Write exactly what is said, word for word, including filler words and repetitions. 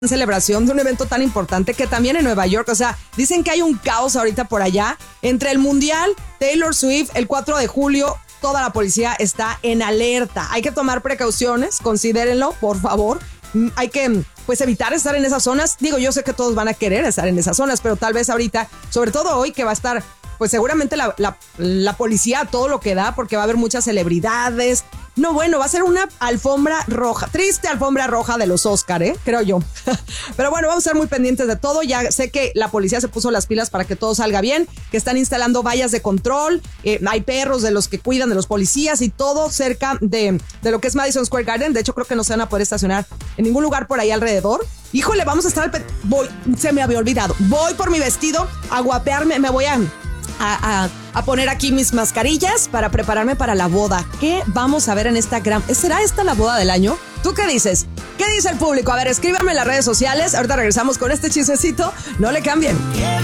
celebración de un evento tan importante que también en Nueva York, o sea, dicen que hay un caos ahorita por allá entre el Mundial, Taylor Swift, el cuatro de julio, toda la policía está en alerta. Hay que tomar precauciones, considérenlo, por favor. Hay que, pues, evitar estar en esas zonas. Digo, yo sé que todos van a querer estar en esas zonas, pero tal vez ahorita, sobre todo hoy, que va a estar, pues seguramente la, la, la policía a todo lo que da, porque va a haber muchas celebridades. No, bueno, va a ser una alfombra roja, triste alfombra roja de los Oscar, ¿eh? Creo yo. Pero bueno, vamos a estar muy pendientes de todo. Ya sé que la policía se puso las pilas para que todo salga bien, que están instalando vallas de control, eh, hay perros de los que cuidan de los policías y todo cerca de, de lo que es Madison Square Garden. De hecho, creo que no se van a poder estacionar en ningún lugar por ahí alrededor. Híjole, vamos a estar al... Pe- voy, se me había olvidado. Voy por mi vestido a guapearme, me voy a... A, a, a poner aquí mis mascarillas para prepararme para la boda. ¿Qué vamos a ver en esta gran... ¿Será esta la boda del año? ¿Tú qué dices? ¿Qué dice el público? A ver, escríbanme en las redes sociales. Ahorita regresamos con este chismecito. No le cambien.